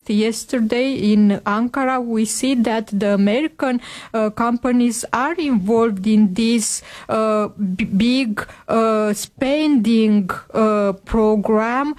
yesterday in Ankara, we see that the American companies are involved in this big spending program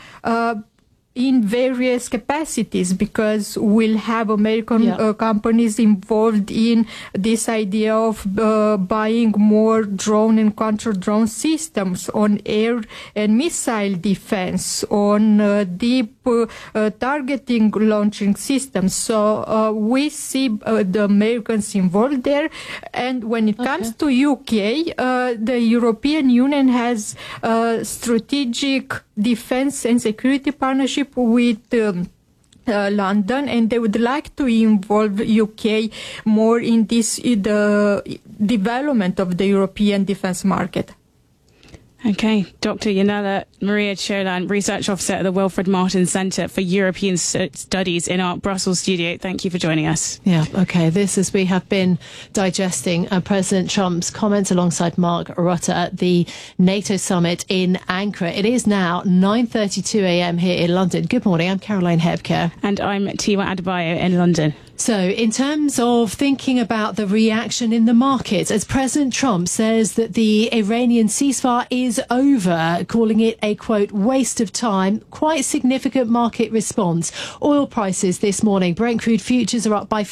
in various capacities, because we'll have American companies involved in this idea of buying more drone and counter-drone systems, on air and missile defense, on deep targeting launching systems. So we see the Americans involved there. And when it comes to UK, the European Union has strategic defense and security partnership with London, and they would like to involve UK more in the development of the European defense market. Okay, Dr. Yanela Maria Ciolan, Research Officer at the Wilfred Martin Centre for European Studies in our Brussels studio. Thank you for joining us. Yeah, okay. This, as we have been digesting President Trump's comments alongside Mark Rutte at the NATO summit in Ankara. It is now 9:32 a.m. here in London. Good morning, I'm Caroline Hebker. And I'm Tiwa Adebayo in London. So, in terms of thinking about the reaction in the markets, as President Trump says that the Iranian ceasefire is over, calling it a, quote, waste of time, quite significant market response. Oil prices this morning, Brent crude futures are up by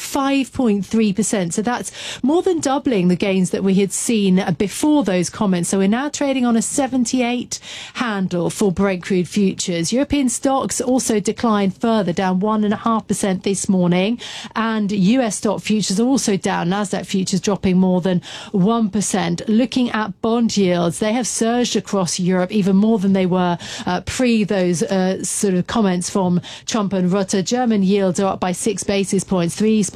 5.3%. So that's more than doubling the gains that we had seen before those comments. So we're now trading on a 78 handle for Brent crude futures. European stocks also declined further, down 1.5% this morning. And US stock futures are also down. Nasdaq futures dropping more than 1%. Looking at bond yields, they have surged across Europe even more than they were pre those sort of comments from Trump and Rutte. German yields are up by 6 basis points,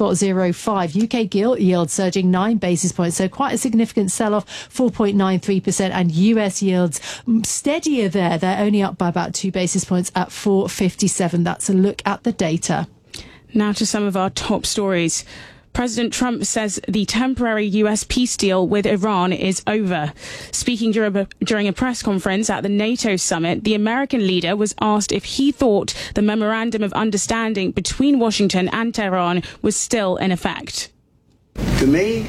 3.05. UK gilt yields surging 9 basis points. So quite a significant sell-off, 4.93%. And US yields steadier there. They're only up by about 2 basis points at 4.57. That's a look at the data. Now to some of our top stories. President Trump says the temporary US peace deal with Iran is over. Speaking during a press conference at the NATO summit, the American leader was asked if he thought the memorandum of understanding between Washington and Tehran was still in effect. To me,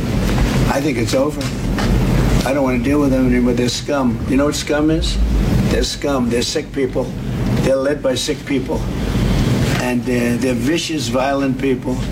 I think it's over. I don't want to deal with them anymore. They're scum. You know what scum is? They're scum. They're sick people. They're led by sick people. And they're vicious, violent people.